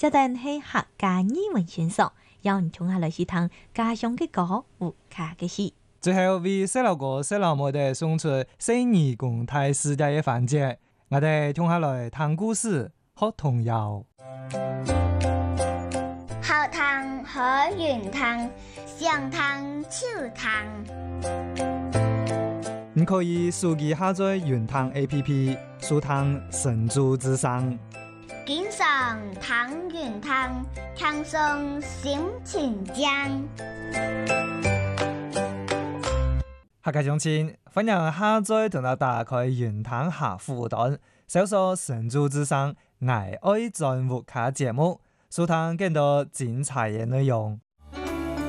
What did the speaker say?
这段是客家语文选手，邀你听下来是谈家乡的歌，有客的戏。 最後為細路哥、細路妹哋送出細兒共睇世界嘅環節，我哋聽下來談故事、學童謠。 後堂學圓堂，上堂手堂。 你可以手機下載圓堂 APP， 收聽神州之聲。 經常堂圓堂，輕鬆心情江。 客家鄉親，歡迎下載同我打開圓堂下輔段，搜索神州之聲愛愛轉活卡節目，收聽更多精彩嘅內容。